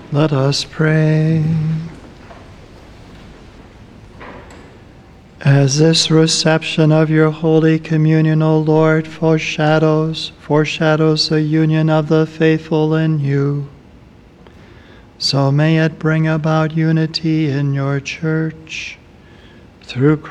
Let us pray. As this reception of your Holy Communion, O Lord, foreshadows the union of the faithful in you, so may it bring about unity in your church through